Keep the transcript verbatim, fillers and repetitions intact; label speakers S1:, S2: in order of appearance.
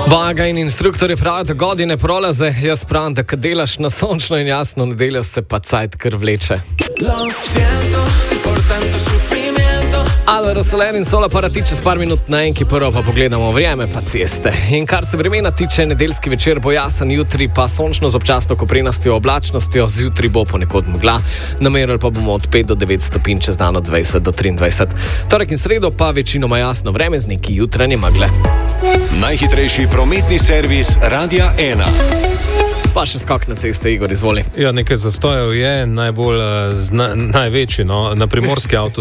S1: Vaga in instruktorji pravijo, godine prolaze, jaz pravim, da kad delaš na sončno in jasno nedeljo, se pa cajt kar vleče. Alvaro Soler in Sola Parati čez par minut na enki, prvo pa pogledamo vreme pa ceste. In kar se vremena tiče, nedeljski večer bo jasen, jutri pa sončno z občasno koprenastjo oblačnostjo, zjutraj bo ponekod megla, namerili pa bomo od pet do devet stopinj, čez dan od dvajset do triindvajset. Torek in sredo pa večinoma jasno vreme z neki jutranje megle.
S2: Najhitrejši prometni servis Radia ena.
S1: Pa še skok na ceste, Igor, izvoli.
S3: Ja, nekaj zastojev je najbolj, uh, zna, največji, no, na primorski avto